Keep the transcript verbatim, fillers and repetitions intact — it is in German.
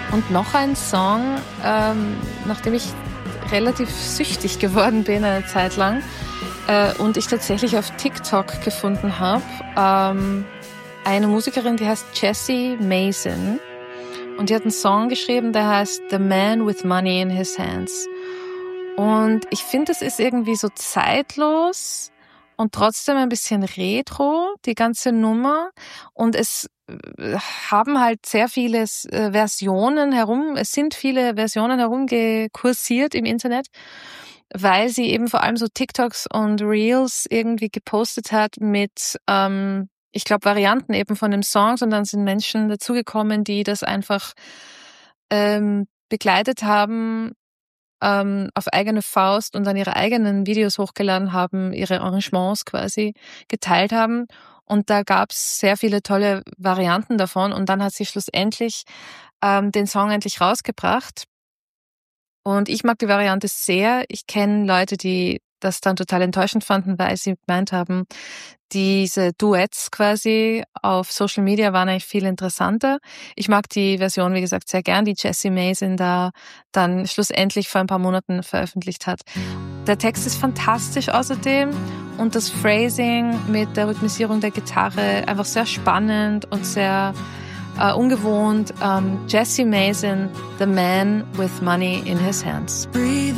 Und noch ein Song, ähm, nachdem ich relativ süchtig geworden bin eine Zeit lang äh, und ich tatsächlich auf TikTok gefunden habe, ähm, eine Musikerin, die heißt Jessie Mason. Und die hat einen Song geschrieben, der heißt The Man with Money in His Hands. Und ich finde, es ist irgendwie so zeitlos und trotzdem ein bisschen retro, die ganze Nummer. Und es haben halt sehr viele Versionen herum, es sind viele Versionen herumgekursiert im Internet, weil sie eben vor allem so TikToks und Reels irgendwie gepostet hat mit, ähm, ich glaube, Varianten eben von dem Song, und dann sind Menschen dazugekommen, die das einfach ähm, begleitet haben, ähm, auf eigene Faust und dann ihre eigenen Videos hochgeladen haben, ihre Arrangements quasi geteilt haben. Und da gab's sehr viele tolle Varianten davon. Und dann hat sie schlussendlich ähm, den Song endlich rausgebracht. Und ich mag die Variante sehr. Ich kenne Leute, die das dann total enttäuschend fanden, weil sie gemeint haben, diese Duets quasi auf Social Media waren eigentlich viel interessanter. Ich mag die Version, wie gesagt, sehr gern, die Jessie Mason da dann schlussendlich vor ein paar Monaten veröffentlicht hat. Der Text ist fantastisch außerdem und das Phrasing mit der Rhythmisierung der Gitarre einfach sehr spannend und sehr äh, ungewohnt. Um, Jessie Mason, The Man with Money in His Hands. Breathe